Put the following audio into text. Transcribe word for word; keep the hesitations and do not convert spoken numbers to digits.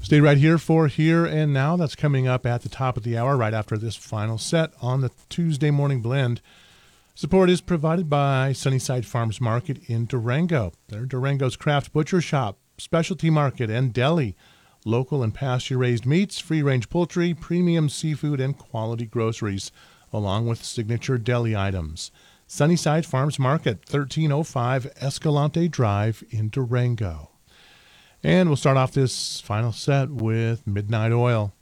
Stay right here for Here and Now. That's coming up at the top of the hour, right after this final set on the Tuesday Morning Blend. Support is provided by Sunnyside Farms Market in Durango. They're Durango's craft butcher shop, specialty market, and deli. Local and pasture-raised meats, free-range poultry, premium seafood, and quality groceries, along with signature deli items. Sunnyside Farms Market, thirteen oh five Escalante Drive in Durango. And we'll start off this final set with Midnight Oil.